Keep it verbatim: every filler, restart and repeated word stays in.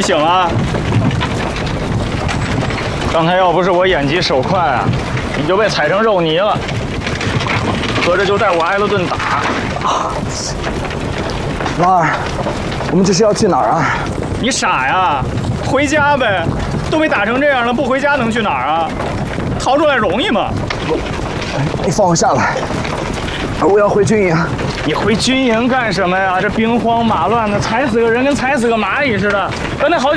醒啊！刚才要不是我眼疾手快啊，你就被踩成肉泥了，合着就带我挨了顿打。 老二，我们这是要去哪儿啊？ 你傻呀？回家呗！都被打成这样了，不回家能去哪儿啊？逃出来容易吗？ 你放我下来，我要回军营。 你回军营干什么呀？这兵荒马乱的，踩死个人跟踩死个蚂蚁似的。刚才好几。